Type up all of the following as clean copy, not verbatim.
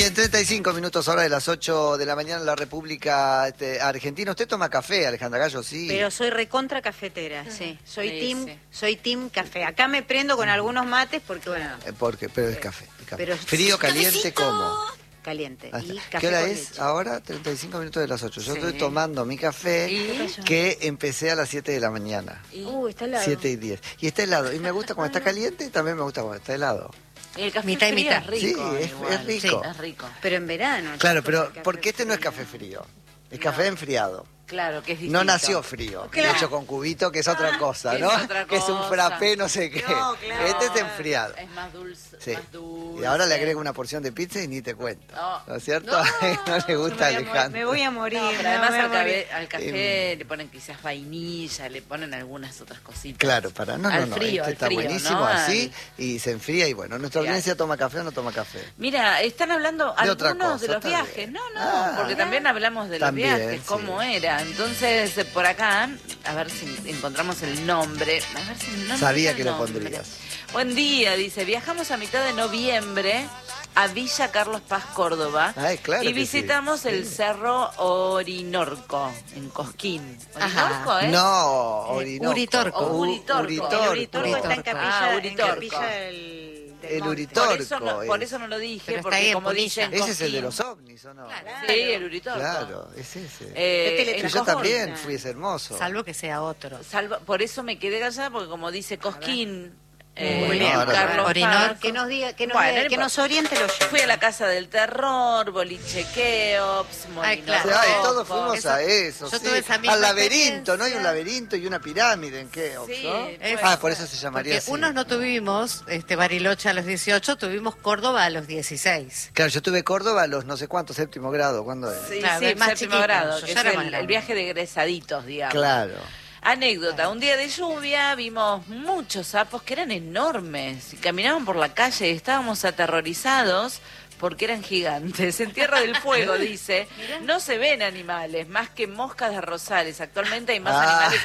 En 35 minutos, hora de las 8 de la mañana en la República Argentina. ¿Usted toma café, Alejandra Gallo? Sí. Pero soy recontra cafetera, sí. Soy Sí. soy team café. Acá me prendo con algunos mates porque, bueno, Pero es café. pero Frío, caliente, ¿cómo? caliente. Ah, Y ¿qué café hora con es? leche. Ahora 35 minutos de las 8. Yo Sí. estoy tomando mi café ¿Y? que empecé a las 7 de la mañana. Está helado. 7:10. Y está helado. Y me gusta cuando está caliente y también me gusta cuando está helado. El café Mitad y frío mitad. es rico. Sí, igual. es rico. Sí, es rico. Pero en verano. Claro, chicos, pero el café porque este no es frío. café frío. Es café enfriado. Claro, que es distinto. No nació frío, Claro. hecho con cubito, que es otra cosa, que ¿no? es otra Que es un cosa. frappé, no sé qué. No, claro. Este es enfriado. Es más dulce. Sí. Más dulce. Y ahora le agrego una porción de pizza y ni te cuento. No. ¿No es cierto? No le gusta a Alejandro. Me voy a morir. No, pero no, además me voy a morir. al café le ponen quizás vainilla, le ponen algunas otras cositas. Claro, para no, al no, frío, este al está frío, buenísimo ¿no? así y se enfría y bueno, ¿nuestra Claro. audiencia toma café o no toma café? Mira, están hablando De otra algunos de cosa, los está viajes. bien. No, Ah. porque también hablamos de los También, viajes, cómo sí. era. Entonces, por acá, a ver si encontramos el nombre. A ver si no Sabía me que el lo nombre. pondrías. Buen día, dice. Viajamos a mitad de noviembre a Villa Carlos Paz, Córdoba. Ay, claro y que visitamos sí. el Cerro Orinorco, en Cosquín. ¿Orinorco, Ajá. No, Orinoco. Uritorco. Uritorco. Uritorco. El Uritorco está en Capilla, Ah, en Uritorco. Capilla del El Monte. Uritorco. Por eso no lo dije, Pero está porque ahí en como Punilla. dicen Ese es el de Cosquín. los ovnis, ¿o no? Claro. Sí, el Uritorco. Claro, es ese. Este Que le yo trajo también ahorita. fui, es hermoso. Salvo que sea otro. Por eso me quedé callada, porque como dice Cosquín, Muy bien. Carlos Orinoco. Paz, Que nos diga, que nos, Bueno, diga- no que nos oriente los fui a la Casa del Terror, Boliche Keops, Ay, Molino claro. Sí, ay, Rojo. todos fuimos a eso. yo sí. tuve esa misma Al laberinto, ¿no? Hay un experiencia. laberinto y una pirámide en Keops, Sí, ¿no? puede Ah, ser. por eso se llamaría Porque así. unos no tuvimos Bariloche a los 18, tuvimos Córdoba a los 16. Claro, yo tuve Córdoba a los no sé cuántos, séptimo grado, ¿cuándo es? Sí, Claro, sí, es más séptimo chiquito, grado, yo que ya es era más el grande. viaje de egresaditos, digamos. Claro. Anécdota, un día de lluvia vimos muchos sapos que eran enormes y caminaban por la calle y estábamos aterrorizados porque eran gigantes. En Tierra del Fuego, dice, no se ven animales más que moscas de rosales. Actualmente hay más animales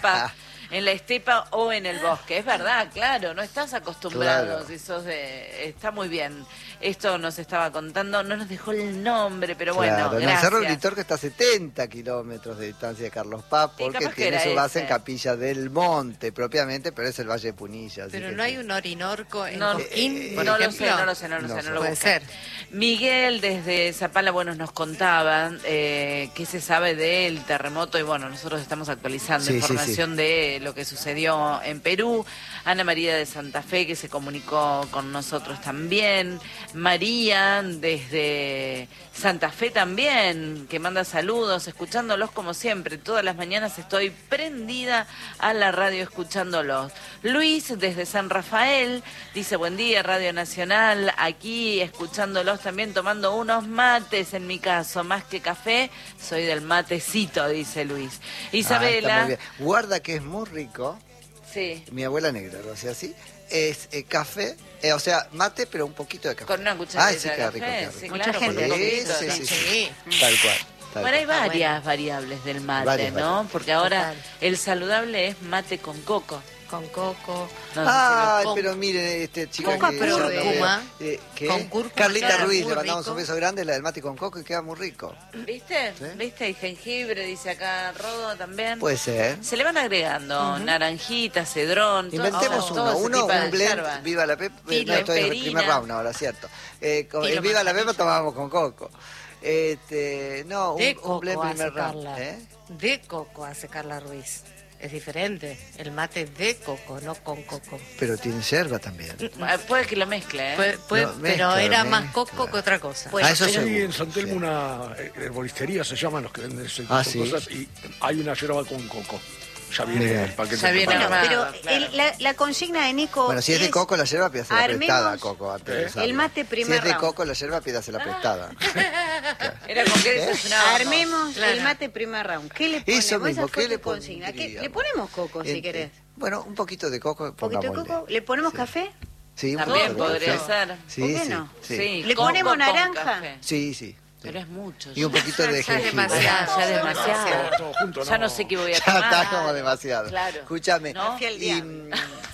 en la estepa o en el bosque. Es verdad, claro, no estás acostumbrado. Claro. Si sos está muy bien. Esto nos estaba contando, no nos dejó el nombre, pero bueno, Claro, en el gracias. Cerro Uritorco está a 70 kilómetros de distancia de Carlos Paz, Sí, porque capaz que tiene era su base ese. en Capilla del Monte, propiamente, pero es el Valle de Punilla. así Pero que no hay sí. un Orinoco en No, Cosquín, por no lo ejemplo. sé, no lo sé, no No lo Puede busqué. ser. Miguel desde Zapala, bueno, nos contaba qué se sabe del terremoto y bueno, nosotros estamos actualizando Sí, sí, información de lo que sucedió en Perú. Ana María de Santa Fe que se comunicó con nosotros también. María desde Santa Fe también, que manda saludos, escuchándolos como siempre. Todas las mañanas estoy prendida a la radio escuchándolos. Luis desde San Rafael dice, buen día Radio Nacional, aquí escuchándolos también, tomando unos mates en mi caso, más que café, soy del matecito, dice Luis. Ah, está Isabela, muy bien. Guarda que es muy rico, sí, mi abuela negra lo hacía así, es café, o sea, mate, pero un poquito de café. con una cucharita Ay, sí, de qué café, rico, qué rico. sí, Mucha claro, gente con un Sí, poquito, sí, sí. sí, sí. Tal cual. tal Bueno, hay cual. varias variables del mate, Varias ¿no? variables. Porque ahora Total. el saludable es mate con coco. Con coco. No sé Ay, con- pero miren, este chico con que cúrcuma. ¿qué? Con cúrcuma Carlita queda Ruiz, muy le mandamos rico. un beso grande, la del mate con coco y queda muy rico. ¿Viste? Sí. ¿Viste? Y jengibre, dice acá Rodo también. Puede ser. Se le van agregando naranjita, cedrón, Inventemos todo ese uno, tipo de un blend, yerbas. viva la pepa, Tilo, no, estoy en el perina. primer round ahora, cierto. Con el Tilo, viva la pepa manzanilla. tomábamos con coco. No, De un coco blend hace primer round. Carla. ¿Eh? De coco hace Carla Ruiz. Es diferente. El mate de coco, no con coco. Pero tiene yerba también. Puede que lo mezcle, ¿eh? Pero mezcla, era más mezcla. coco que otra cosa. Ah, eso Hay seguro, en San Telmo sí. una herboristería, se llaman los que venden ese tipo Ah, de sí. cosas, y hay una yerba con coco. Ya viene Mira. el paquete. Ya viene preparado. armado. Pero claro. la consigna de Nico Bueno, si es de coco la yerba, pídase la armemos prestada, Coco. Antes de usarla. el mate primer Si es de round. coco la yerba, pídase la prestada. Era con qué desayunábamos. Armemos Claro. el mate primer round. ¿Qué le ponemos? Eso mismo, Esa fue ¿qué le tu consigna. ¿Qué- pondríamos? Le ponemos coco si querés. Bueno, un poquito de coco, ¿Un poquito de pongámosle. coco? ¿Le ponemos Sí. café? Sí, un También poquito de podría café. ser. ¿Por Sí, qué sí, no? sí. Sí, ¿Le coco ponemos con naranja? café. Sí, sí. Pero es mucho. Y un poquito de Ya es jengibre. demasiado. Ya demasiado. Todo junto, Ya no sé qué voy a Ya tomar. está como demasiado. Claro. Escúchame. ¿No? Fui al Y, diablo.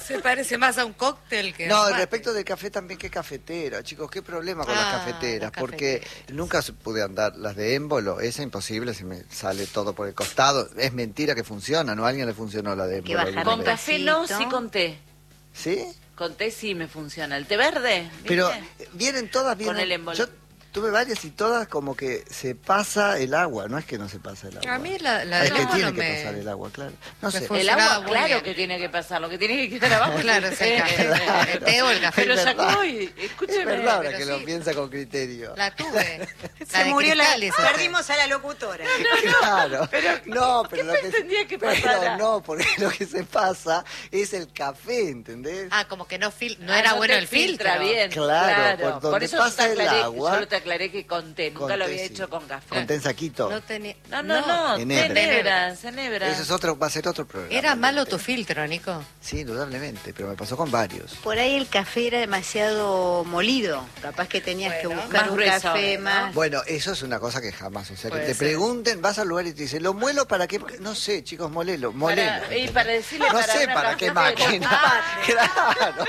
Se parece más a un cóctel que a No, un mate. respecto del café también, qué cafetera, chicos, qué problema con las Ah, cafeteras, las porque cafeteras. nunca pude andar las de émbolo, esa imposible, se me sale todo por el costado, es mentira que funciona, ¿no? A alguien le funcionó la de Que émbolo. bajar alguna Con vez. café no, Cafecito. sí con té. ¿Sí? Con té sí me funciona. ¿El té verde? ¿Viste? Pero vienen todas, Con el vienen, émbolo. yo tuve varias y todas como que se pasa el agua, no es que no se pasa el agua. A mí la es de que émbolo tiene me- que pasar el agua, claro. No me sé. fue- El funcionaba agua, muy claro bien. que tiene que pasar. Lo que tiene que quedar abajo. Claro, es el café. Claro. El té o el café. Pero Es verdad. sacó y escúcheme. Es verdad ahora pero que sí. lo piensa con criterio. La tuve. Se de murió cristal esa té. Perdimos a la locutora. Claro. No, pero lo que pretendía que pero pasara? no, porque lo que se pasa es el café, ¿entendés? Ah, como que no, no Ah, era no bueno te el filtro. filtra bien. Claro, por Por donde eso pasa yo te el aclaré, agua. yo te aclaré que con té, nunca Con lo té, había sí. hecho con café. Con té en saquito. No tenía. No, Enebra. tenebras, enebras. Eso es otro, va a ser otro programa. Era malo té. tu filtro, Nico. Sí, indudablemente, pero me pasó con varios. Por ahí el café era demasiado molido. Capaz que tenías que Bueno, buscar más un grueso, café ¿no? más. Bueno, eso es una cosa que jamás, o sea, que Puede te ser. pregunten, vas al lugar y te dicen, ¿lo muelo para qué? No sé, chicos, molelo. Y para decirle No para sé una para qué cafetera. máquina. Claro.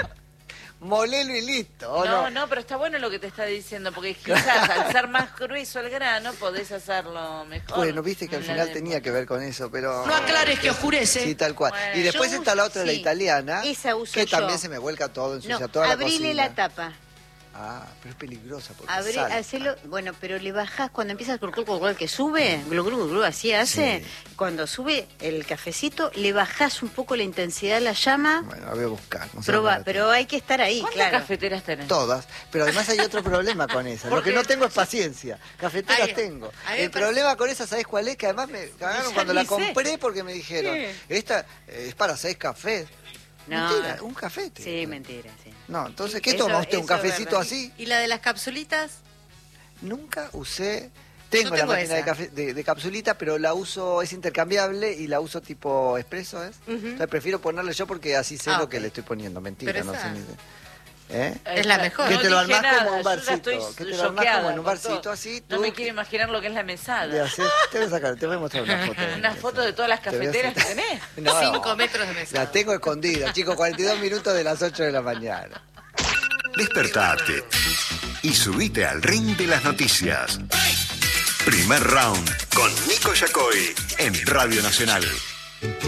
Molelo y listo. ¿o No, no, pero está bueno lo que te está diciendo, porque quizás al ser más grueso el grano podés hacerlo mejor. Bueno, viste que al La final de- tenía que ver con eso, pero... No aclares que oscurece. Sí, tal cual. Bueno. Y después Yo está la otra, la sí, italiana, esa uso que yo. también se me vuelca todo, ensucia No, toda la abrile cocina. la tapa. Ah, pero es peligrosa porque Abrí, salta. hacelo, bueno, pero le bajás cuando empieza el curcul, que sube, glu, glu, glu, así hace. Sí. Cuando sube el cafecito, le bajás un poco la intensidad de la llama. Bueno, la voy a buscar. No sé Proba, dónde la pero hay que estar ahí, ¿Cuántas claro. cafeteras tenés? Todas, pero además hay otro problema con esas. Lo que no tengo es paciencia. Cafeteras Ay, tengo. a mí me El parece- problema con esas, ¿sabes cuál es? Que además me cagaron Ya cuando ni la sé. compré porque me dijeron, ¿Qué? esta es para 6 cafés. No. Mentira, un café. te Sí, digo. mentira, sí. No, entonces, Sí, ¿qué eso- toma usted? ¿Un eso es cafecito verdad. así? ¿Y la de las capsulitas? Nunca usé... Tengo Yo la tengo máquina de esa. café de capsulita, pero la uso, es intercambiable y la uso tipo expreso, ¿es? Entonces prefiero ponerle yo porque así sé Ah, lo ok. que le estoy poniendo. Mentira, Pero no esa- sé ni... ¿Eh? Es la mejor. Que No te lo dije armás como nada, un yo ya barcito, estoy que te lo armás choqueada como en un con barcito todo. así, No tú- me quiero imaginar lo que es la mesada. Le haces- te voy a sacar, te voy a mostrar una foto. Una foto de todas las Te voy a cafeteras que hacer- tenés. No, 5 metros de mesa. la tengo escondida, chicos, 42 minutos de las 8 de la mañana. Despertate y subite al ring de las noticias. Primer round con Nico Yacoy en Radio Nacional.